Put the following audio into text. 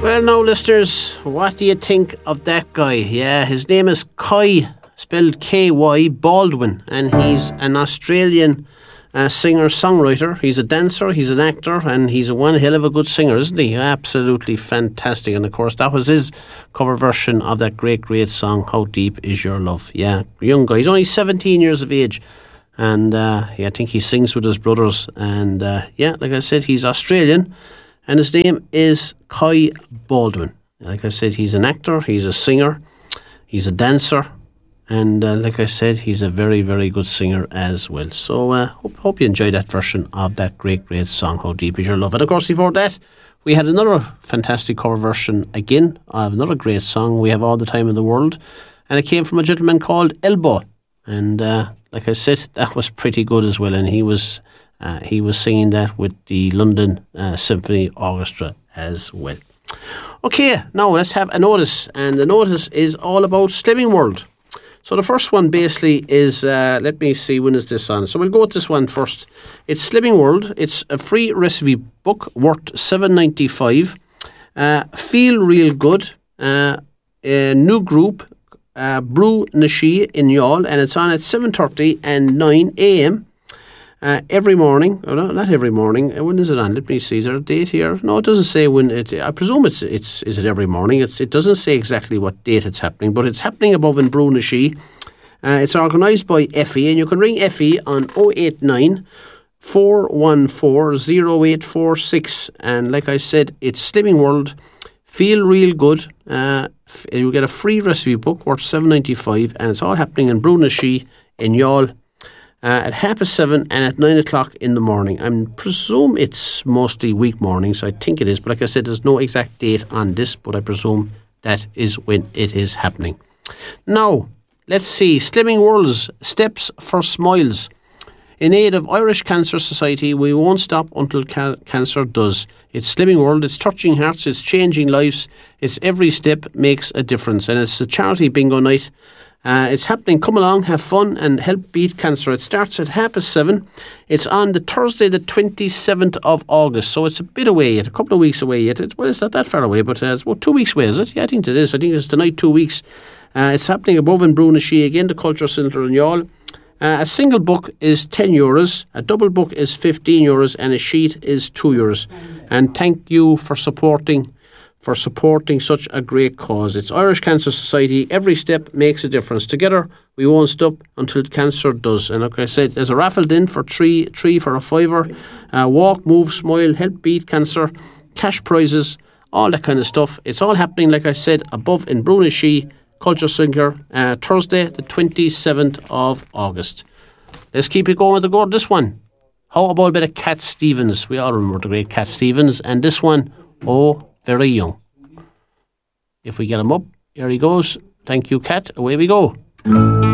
Well, now, listeners, what do you think of that guy? Yeah, his name is Kai, spelled K-Y, Baldwin, and he's an Australian singer-songwriter. He's a dancer, he's an actor, and he's a one hell of a good singer, isn't he? Absolutely fantastic. And, of course, that was his cover version of that great song, How Deep Is Your Love? Yeah, young guy. He's only 17 years of age. And, I think he sings with his brothers. And, like I said, he's Australian. And his name is Kai Baldwin. Like I said, he's an actor, he's a singer, he's a dancer, and like I said, he's a very, very good singer as well. So hope you enjoyed that version of that great song, How Deep Is Your Love? And of course, before that, we had another fantastic cover version again of another great song, We Have All the Time in the World, and it came from a gentleman called Elbow. And like I said, that was pretty good as well, and he was singing that with the London Symphony Orchestra as well. Okay, now let's have a notice. And the notice is all about Slimming World. So the first one basically is, let me see, when is this on? So we'll go with this one first. It's Slimming World. It's a free recipe book worth $7.95. Feel Real Good. A new group, Brew Nashi in Youghal, and it's on at 7:30 and 9 a.m. Every morning. Oh, no, not every morning. When is it on? Let me see. Is there a date here? No, it doesn't say when. I presume it's is it every morning? It doesn't say exactly what date it's happening, but it's happening above in Brew Nashi. It's organised by Effie, and you can ring Effie on 089 414 0846. And like I said, it's Slimming World. Feel Real Good. You get a free recipe book worth $7.95, and it's all happening in Brew Nashi in Youghal. At 7:30 and at 9 o'clock in the morning. I presume it's mostly week mornings. I think it is. But like I said, there's no exact date on this, but I presume that is when it is happening. Now, let's see. Slimming World's Steps for Smiles. In aid of Irish Cancer Society, we won't stop until cancer does. It's Slimming World. It's touching hearts. It's changing lives. It's every step makes a difference. And it's a charity bingo night. It's happening. Come along, have fun, and help beat cancer. It starts at 7:30. It's on the Thursday, the 27th of August. So it's a bit away yet, a couple of weeks away yet. It's not that far away, but it's about 2 weeks away, is it? Yeah, I think it is. I think it's tonight, 2 weeks. It's happening above in Brew Nashi, again, the Culture Centre in Youghal. A single book is €10, a double book is €15, and a sheet is €2. And thank you for supporting such a great cause. It's Irish Cancer Society. Every step makes a difference. Together, we won't stop until cancer does. And like I said, there's a raffle in for three for a fiver. Walk, move, smile, help beat cancer, cash prizes, all that kind of stuff. It's all happening, like I said, above in Brew Nashi, Culture Centre, Thursday, the 27th of August. Let's keep it going with this one. How about a bit of Cat Stevens? We all remember the great Cat Stevens. And this one, Very Young. If we get him up, here he goes. Thank you, Cat. Away we go.